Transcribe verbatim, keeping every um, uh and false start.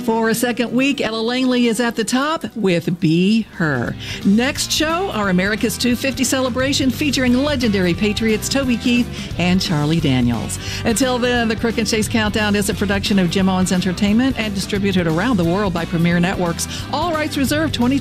For a second week, Ella Langley is at the top with Be Her. Next show, our America's two fifty celebration featuring legendary Patriots Toby Keith and Charlie Daniels. Until then, the Crook and Chase Countdown is a production of Jim Owens Entertainment and distributed around the world by Premier Networks. All rights reserved. twenty